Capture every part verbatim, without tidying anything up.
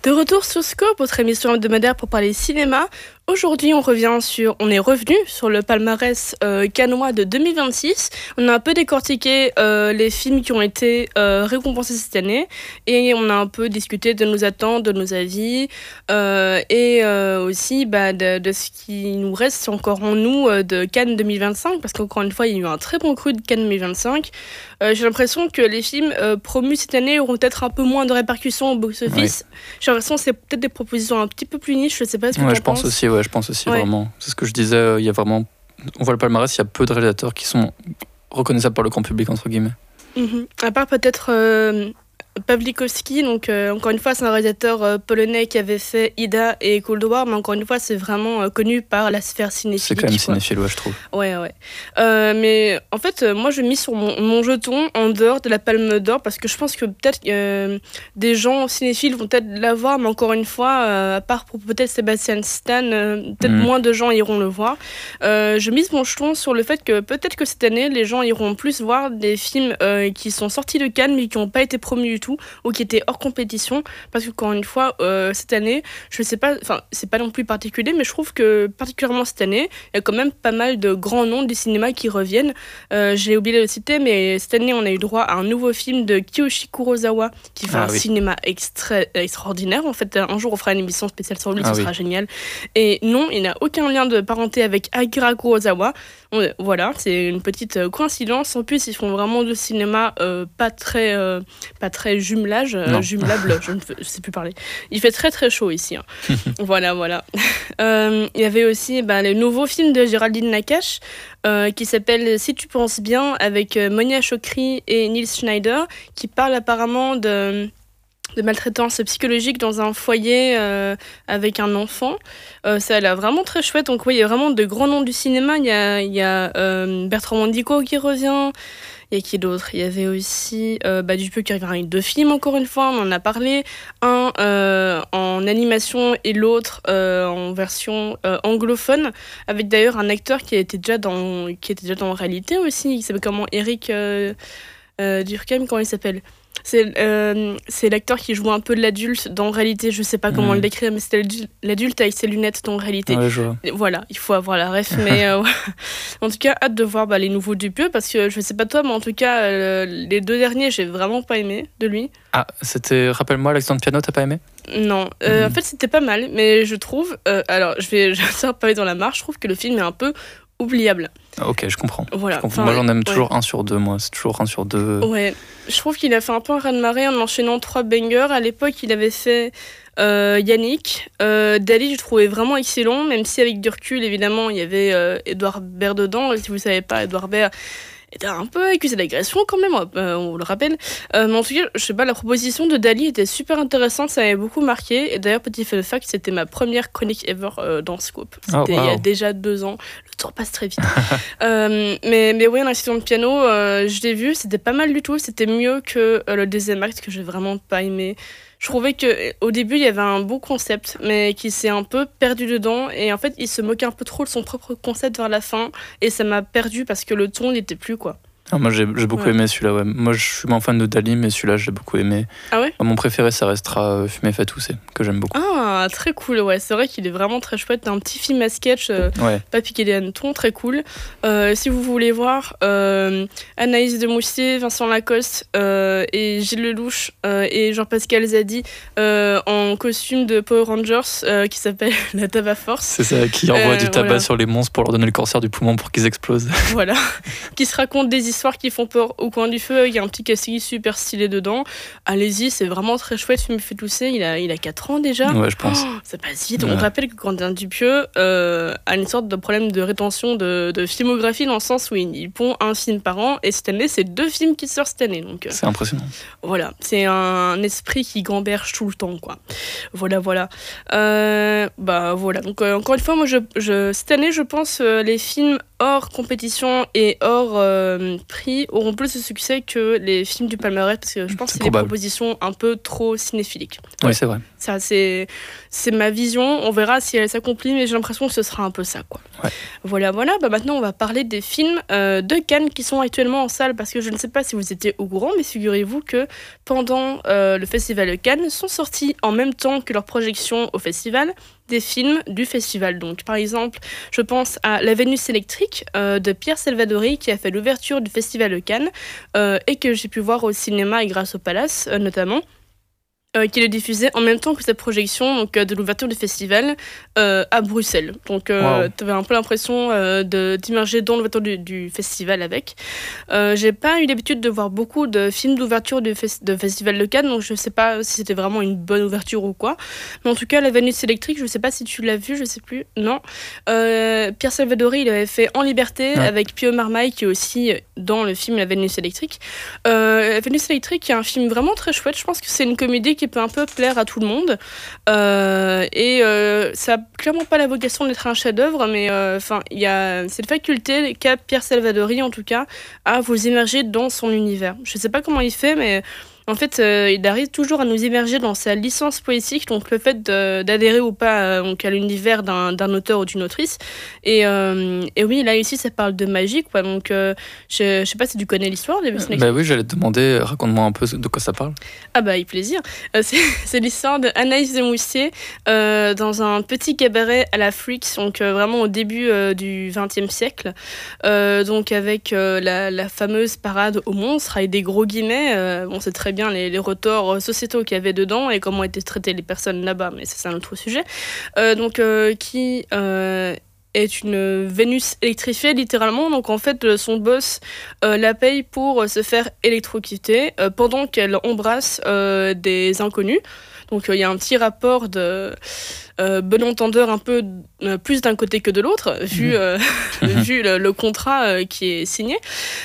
De retour sur Scope, votre émission hebdomadaire pour parler cinéma. Aujourd'hui, on revient sur, on est revenu sur le palmarès euh, cannois de deux mille vingt-six. On a un peu décortiqué euh, les films qui ont été euh, récompensés cette année et on a un peu discuté de nos attentes, de nos avis euh, et euh, aussi bah, de, de ce qui nous reste encore en nous euh, de Cannes deux mille vingt-cinq, parce qu'encore une fois, il y a eu un très bon cru de Cannes deux mille vingt-cinq. Euh, j'ai l'impression que les films euh, promus cette année auront peut-être un peu moins de répercussions au box-office. Oui. J'ai l'impression que c'est peut-être des propositions un petit peu plus niches. Je sais pas ce que ouais, tu je pense penses. aussi, ouais, je pense aussi ouais. vraiment. C'est ce que je disais. Il y a vraiment, on voit le palmarès, il y a peu de réalisateurs qui sont reconnaissables par le grand public entre guillemets. Mm-hmm. À part peut-être euh, Pawlikowski, donc euh, encore une fois c'est un réalisateur euh, polonais qui avait fait Ida et Cold War, mais encore une fois c'est vraiment euh, connu par la sphère cinéphile. C'est quand même cinéphile, ouais, je trouve. Ouais, ouais. Euh, mais en fait, euh, moi je mis sur mon, mon jeton en dehors de la Palme d'Or parce que je pense que peut-être euh, des gens cinéphiles vont peut-être l'avoir, mais encore une fois, euh, à part pour peut-être Sébastien Stan, euh, peut-être mmh. moins de gens iront le voir. Euh, je mise mon jeton sur le fait que peut-être que cette année, les gens iront plus voir des films euh, qui sont sortis de Cannes mais qui n'ont pas été promus du tout, ou qui étaient hors compétition, parce que encore une fois euh, cette année je sais pas, enfin c'est pas non plus particulier, mais je trouve que particulièrement cette année il y a quand même pas mal de grands noms du cinéma qui reviennent. euh, j'ai oublié de le citer, mais cette année on a eu droit à un nouveau film de Kiyoshi Kurosawa qui fait ah, un oui. cinéma extra- extraordinaire. En fait un jour on fera une émission spéciale sur lui, ah, ce oui. sera génial. Et non, il n'a aucun lien de parenté avec Akira Kurosawa. On, voilà, c'est une petite coïncidence. En plus ils font vraiment du cinéma euh, pas très euh, pas très jumelage, euh, jumelable, je ne je sais plus parler. Il fait très très chaud ici. Hein. voilà, voilà. Euh, il y avait aussi bah, le nouveau film de Géraldine Nakache euh, qui s'appelle Si tu penses bien, avec euh, Monia Chokri et Nils Schneider, qui parle apparemment de... de maltraitance psychologique dans un foyer euh, avec un enfant. Euh, ça a l'air vraiment très chouette. Donc oui, il y a vraiment de grands noms du cinéma. Il y a, il y a euh, Bertrand Mandico qui revient. Il y a qui d'autre ? Il y avait aussi euh, bah, Dupieux qui revient avec deux films, encore une fois, on en a parlé. Un euh, en animation et l'autre euh, en version euh, anglophone, avec d'ailleurs un acteur qui était déjà dans, qui était déjà dans Réalité aussi. Il s'appelle comment ? Eric euh, euh, Durkheim, comment il s'appelle ? C'est, euh, c'est l'acteur qui joue un peu de l'adulte dans Réalité, je sais pas comment mmh. le décrire, mais c'était l'adulte avec ses lunettes dans Réalité. Ouais, je vois. Voilà, il faut avoir la ref, mais euh, en tout cas, hâte de voir bah, les nouveaux Dupieux, parce que je sais pas toi, mais en tout cas, euh, les deux derniers, j'ai vraiment pas aimé de lui. Ah, c'était, rappelle-moi, l'accident de piano, t'as pas aimé ? Non, euh, mmh. en fait, c'était pas mal, mais je trouve, euh, alors je vais, je vais faire pavé dans la marche, je trouve que le film est un peu oubliable. Ok, je comprends. Voilà, je comprends. Moi, j'en aime toujours ouais. un sur deux, moi. C'est toujours un sur deux. Ouais, je trouve qu'il a fait un peu un raz-de-marée en enchaînant trois bangers. À l'époque, il avait fait euh, Yannick. Euh, Dali, je trouvais vraiment excellent, même si avec du recul, évidemment, il y avait euh, Edouard Baird dedans. Et si vous ne savez pas, Edouard Baird était un peu accusé d'agression quand même, euh, on le rappelle. Euh, mais en tout cas, je sais pas, la proposition de Dali était super intéressante, ça m'avait beaucoup marqué. Et d'ailleurs, petit fun fact, c'était ma première chronique ever euh, dans Scoop. C'était oh, wow. il y a déjà deux ans. Le temps passe très vite. euh, mais, mais oui, l'incident de piano, euh, je l'ai vu, c'était pas mal du tout. C'était mieux que euh, le deuxième acte que j'ai vraiment pas aimé. Je trouvais qu'au début, il y avait un beau concept, mais qui s'est un peu perdu dedans. Et en fait, il se moquait un peu trop de son propre concept vers la fin. Et ça m'a perdu parce que le ton n'était plus, quoi. Ah, moi, j'ai, j'ai beaucoup ouais. aimé celui-là, ouais. Moi, je suis moins fan de Dali, mais celui-là, j'ai beaucoup aimé. Ah ouais ? Mon préféré, ça restera euh, Fumer Fatousé, que j'aime beaucoup. Ah, très cool, ouais. C'est vrai qu'il est vraiment très chouette. Un petit film à sketch, euh, ouais. pas piqué des hannetons, très cool. Euh, si vous voulez voir, euh, Anaïs de Moustier, Vincent Lacoste euh, et Gilles Lelouch euh, et Jean-Pascal Zadi euh, en costume de Power Rangers euh, qui s'appelle La Tabac Force. C'est ça, qui envoie euh, du tabac voilà. sur les monstres pour leur donner le cancer du poumon pour qu'ils explosent. Voilà. Qui se racontent des histoires qui font peur au coin du feu. Il y a un petit casting super stylé dedans. Allez-y, c'est vraiment très chouette. Il me fait tousser. Il a, il a quatre ans déjà. Ouais, je pense. Oh, ça passe vite. Ouais. On rappelle que Quentin Dupieux euh, a une sorte de problème de rétention de, de filmographie dans le sens où il, il pond un film par an. Et cette année, c'est deux films qui sortent cette année. Donc, euh, c'est impressionnant. Voilà. C'est un esprit qui gamberge tout le temps, quoi. Voilà, voilà. Euh, bah, voilà. Donc, euh, encore une fois, moi, je, je, cette année, je pense euh, les films hors compétition et hors euh, prix auront plus de succès que les films du palmarès, parce que je pense C'est que c'est des probable. propositions un peu trop cinéphiliques. Oui, c'est vrai. Ça, c'est, c'est ma vision. On verra si elle s'accomplit, mais j'ai l'impression que ce sera un peu ça, quoi. Ouais. Voilà, voilà. Bah, maintenant, on va parler des films euh, de Cannes qui sont actuellement en salle, parce que je ne sais pas si vous étiez au courant, mais figurez-vous que pendant euh, le Festival de Cannes sont sortis en même temps que leur projection au festival des films du festival. Donc, par exemple, je pense à La Vénus électrique euh, de Pierre Salvadori qui a fait l'ouverture du Festival de Cannes euh, et que j'ai pu voir au cinéma et grâce au Palace euh, notamment. Euh, qui est diffusé en même temps que cette projection donc, euh, de l'ouverture du festival euh, à Bruxelles. Donc, euh, Wow. tu avais un peu l'impression euh, de, d'immerger dans l'ouverture du, du festival avec. Euh, j'ai pas eu l'habitude de voir beaucoup de films d'ouverture du fes- de Festival de Cannes, donc je sais pas si c'était vraiment une bonne ouverture ou quoi. Mais en tout cas, La Vénus électrique, je sais pas si tu l'as vu, je sais plus. Non. Euh, Pierre Salvadori, il avait fait En liberté Ouais. avec Pio Marmaille, qui est aussi dans le film La Vénus électrique. Euh, La Vénus électrique est un film vraiment très chouette. Je pense que c'est une comédie qui peut un peu plaire à tout le monde. Euh, et euh, ça n'a clairement pas la vocation d'être un chef-d'œuvre, mais enfin, il y a cette faculté qu'a Pierre Salvadori, en tout cas, à vous immerger dans son univers. Je ne sais pas comment il fait, mais en fait, euh, il arrive toujours à nous immerger dans sa licence poétique, donc le fait de, d'adhérer ou pas euh, donc à l'univers d'un, d'un auteur ou d'une autrice. Et, euh, et oui, là ici, ça parle de magie, quoi. Donc, euh, je ne sais pas si tu connais l'histoire de Vénus Euh, bah oui, j'allais te demander, raconte-moi un peu de quoi ça parle. Ah bah avec plaisir. Euh, c'est, c'est l'histoire de Anaïs de Moussier euh, dans un petit cabaret à la Freaks, donc euh, vraiment au début euh, du vingtième siècle, euh, donc avec euh, la, la fameuse parade aux monstres avec des gros guillemets. Euh, on sait très bien les, les retorts sociétaux qu'il y avait dedans et comment étaient traitées les personnes là-bas, mais ça, c'est un autre sujet. Euh, donc euh, qui euh, est une Vénus électrifiée littéralement, donc en fait son boss euh, la paye pour euh, se faire électrocuter euh, pendant qu'elle embrasse euh, des inconnus. Donc il euh, y a un petit rapport de euh, bon entendeur un peu euh, plus d'un côté que de l'autre, vu, euh, vu le, le contrat euh, qui est signé.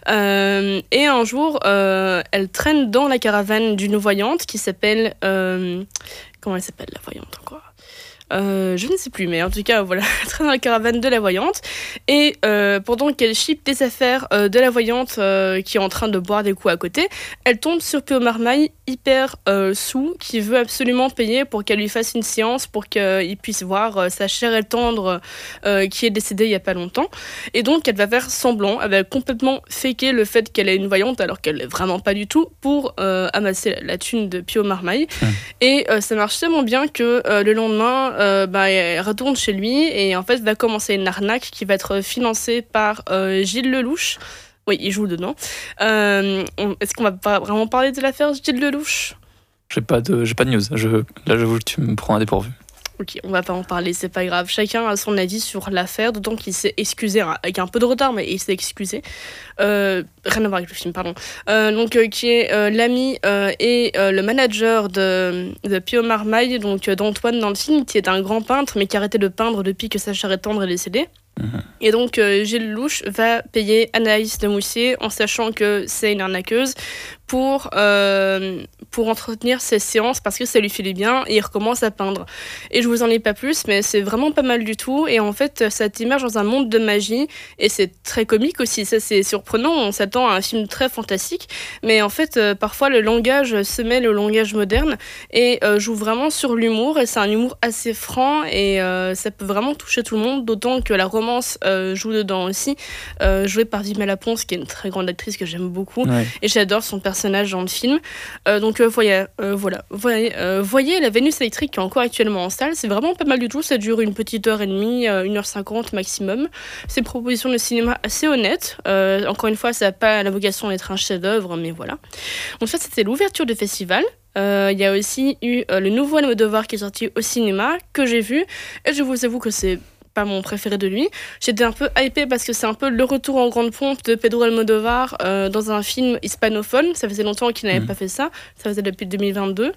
Euh, et un jour, euh, elle traîne dans la caravane d'une voyante qui s'appelle... Euh, comment elle s'appelle la voyante encore ? Euh, je ne sais plus, mais en tout cas, voilà, elle traîne dans la caravane de la voyante. Et euh, pendant qu'elle chipe des affaires euh, de la voyante euh, qui est en train de boire des coups à côté, elle tombe sur Pio Marmaille, hyper euh, saoul, qui veut absolument payer pour qu'elle lui fasse une séance pour qu'il puisse voir euh, sa chère et tendre euh, qui est décédée il n'y a pas longtemps. Et donc, elle va faire semblant, elle va complètement faker le fait qu'elle est une voyante, alors qu'elle l'est vraiment pas du tout, pour euh, amasser la, la thune de Pio Marmaille. Mmh. Et euh, ça marche tellement bien que euh, le lendemain, Euh, bah, elle retourne chez lui et en fait va commencer une arnaque qui va être financée par euh, Gilles Lelouch. Oui, il joue dedans. Euh, on, est-ce qu'on va pas vraiment parler de l'affaire Gilles Lelouch ? J'ai pas de, j'ai pas de news. Je, là, j'avoue que tu me prends à dépourvu. Ok, on va pas en parler, c'est pas grave. Chacun a son avis sur l'affaire, d'autant qu'il s'est excusé, avec un peu de retard, mais il s'est excusé. Euh, rien à voir avec le film, pardon. Euh, donc, euh, qui est euh, l'ami euh, et euh, le manager de, de Pio Marmaille, donc euh, d'Antoine dans le film, qui est un grand peintre, mais qui a arrêté de peindre depuis que sa chère et tendre est décédée. Mmh. Et donc, euh, Gilles Lelouch va payer Anaïs de Moussier en sachant que c'est une arnaqueuse pour, euh, pour entretenir ses séances parce que ça lui fait du bien et il recommence à peindre. Et je vous en ai pas plus, mais c'est vraiment pas mal du tout. Et en fait, ça t'immerge dans un monde de magie et c'est très comique aussi. Ça, c'est surprenant. On s'attend à un film très fantastique, mais en fait, euh, parfois, le langage se mêle au langage moderne et euh, joue vraiment sur l'humour. Et c'est un humour assez franc et euh, ça peut vraiment toucher tout le monde, d'autant que la romance euh, joue dedans aussi, euh, jouée par Vima Laponce, qui est une très grande actrice que j'aime beaucoup. Ouais. Et j'adore son personnage dans le film. Euh, donc euh, voyez, euh, voilà, voyez, euh, voyez La Vénus électrique qui est encore actuellement en salle. C'est vraiment pas mal du tout. Ça dure une petite heure et demie, euh, une heure cinquante maximum. C'est une proposition de cinéma assez honnête. Euh, encore une fois, ça n'a pas la vocation d'être un chef-d'œuvre, mais voilà. Donc ça, c'était l'ouverture du festival. Il euh, y a aussi eu euh, le nouveau Almodovar qui est sorti au cinéma, que j'ai vu. Et je vous avoue que c'est pas mon préféré de lui. J'étais un peu hypée parce que c'est un peu le retour en grande pompe de Pedro Almodovar euh, dans un film hispanophone. Ça faisait longtemps qu'il n'avait mmh. pas fait ça. Ça faisait depuis deux mille vingt-deux.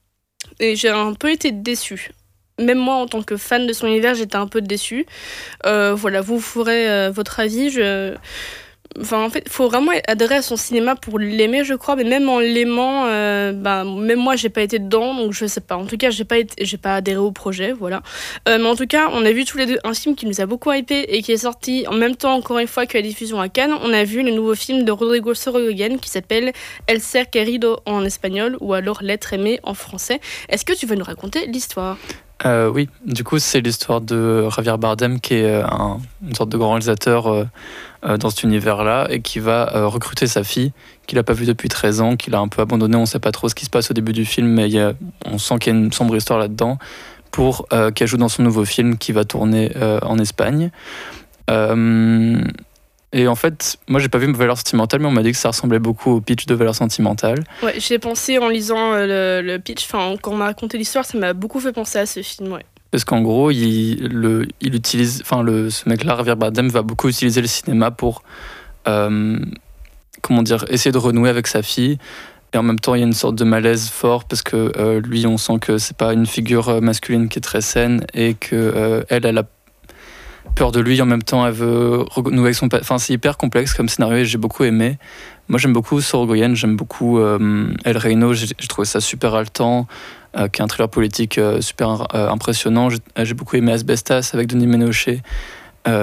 Et j'ai un peu été déçue. Même moi, en tant que fan de son univers, j'étais un peu déçue. Euh, voilà, vous ferez euh, votre avis. Je... enfin, en fait, il faut vraiment adhérer à son cinéma pour l'aimer, je crois. Mais même en l'aimant, euh, bah, même moi, j'ai pas été dedans, donc je sais pas. En tout cas, j'ai pas, été, j'ai pas adhéré au projet, voilà. Euh, mais en tout cas, on a vu tous les deux un film qui nous a beaucoup hypé et qui est sorti en même temps, encore une fois, que la diffusion à Cannes. On a vu le nouveau film de Rodrigo Sorogoyen qui s'appelle El Ser Querido en espagnol ou alors L'être aimé en français. Est-ce que tu veux nous raconter l'histoire ? Euh, oui, du coup, c'est l'histoire de Javier Bardem, qui est un, une sorte de grand réalisateur euh, euh, dans cet univers-là, et qui va euh, recruter sa fille, qu'il n'a pas vue depuis treize ans, qu'il a un peu abandonnée. On ne sait pas trop ce qui se passe au début du film, mais il y a, on sent qu'il y a une sombre histoire là-dedans, pour euh, qu'elle joue dans son nouveau film qui va tourner euh, en Espagne. Euh, Et en fait, moi, j'ai pas vu Valeurs sentimentales, mais on m'a dit que ça ressemblait beaucoup au pitch de Valeurs sentimentales. Ouais, j'ai pensé en lisant euh, le, le pitch, enfin, quand on m'a raconté l'histoire, ça m'a beaucoup fait penser à ce film, ouais. Parce qu'en gros, il, le, il utilise, enfin, le, ce mec-là, Javier Bardem, va beaucoup utiliser le cinéma pour, euh, comment dire, essayer de renouer avec sa fille. Et en même temps, il y a une sorte de malaise fort parce que euh, lui, on sent que c'est pas une figure masculine qui est très saine et que euh, elle, elle a peur de lui, en même temps elle veut renouer avec son père. Enfin, c'est hyper complexe comme scénario et j'ai beaucoup aimé. Moi, j'aime beaucoup Sorogoyen, j'aime beaucoup euh, El Reino, j'ai, j'ai trouvé ça super haletant, euh, qui est un thriller politique euh, super euh, impressionnant. J'ai, j'ai beaucoup aimé Asbestas avec Denis Ménochet,